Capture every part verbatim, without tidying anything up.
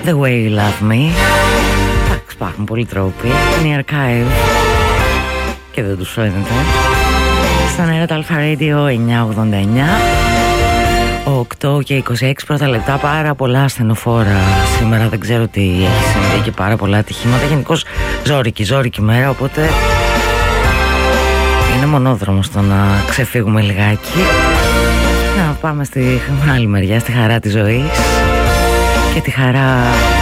The Way You Love Me. Εντάξει, υπάρχουν πολλοί τρόποι. Είναι η Archive και δεν τους φαίνεται. Στον αέρα τα Alpha Radio εννιακόσια ογδόντα εννιά, οκτώ και είκοσι έξι πρώτα λεπτά. Πάρα πολλά ασθενοφόρα σήμερα, δεν ξέρω τι έχει συμβεί και πάρα πολλά ατυχήματα. Γενικώς ζόρικη, ζόρικη μέρα, οπότε είναι μονόδρομος το να ξεφύγουμε λιγάκι. Να πάμε στη άλλη μεριά, στη χαρά της ζωής και τη χαρά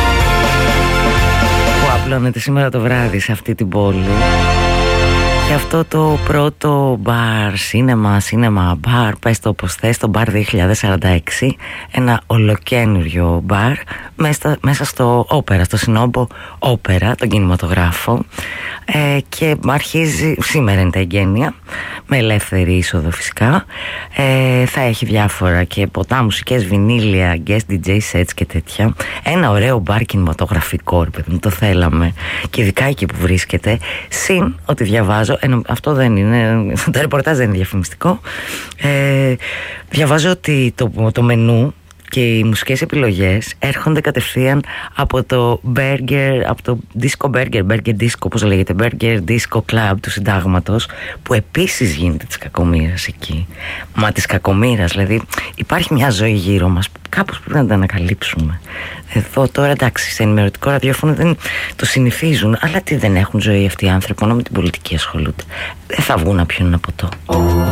που απλώνεται σήμερα το βράδυ σε αυτή την πόλη. Και αυτό το πρώτο μπαρ, σίνεμα, σίνεμα, μπαρ, πες το όπως θες, το μπαρ δύο χιλιάδες σαράντα έξι, ένα ολοκένουργιο μπαρ μέσα, μέσα στο όπερα, στο Συνόμπο Όπερα, τον κινηματογράφο, ε, και αρχίζει, σήμερα είναι τα εγγένεια, με ελεύθερη είσοδο φυσικά, ε, θα έχει διάφορα και ποτά, μουσικές, βινίλια, guest ντι τζέι sets και τέτοια. Ένα ωραίο μπαρ κινηματογραφικό, ρε παιδί μου, το θέλαμε, και ειδικά εκεί που βρίσκεται, συν ότι διαβάζω, Ενώ, αυτό δεν είναι, το ρεπορτάζ δεν είναι διαφημιστικό, ε, διαβάζω ότι το, το μενού και οι μουσικές επιλογές έρχονται κατευθείαν από το burger, από το disco burger, burger disco όπως λέγεται, burger disco club του Συντάγματος, που επίσης γίνεται της κακομοίρας εκεί. Μα της κακομοίρας, δηλαδή υπάρχει μια ζωή γύρω μας που κάπως πρέπει να την ανακαλύψουμε. Εδώ τώρα εντάξει, σε ενημερωτικό ραδιόφωνο δεν το συνηθίζουν, αλλά τι δεν έχουν ζωή αυτοί οι άνθρωποι, μόνο με την πολιτική ασχολούνται. Δεν θα βγουν να πιούν ένα ποτό.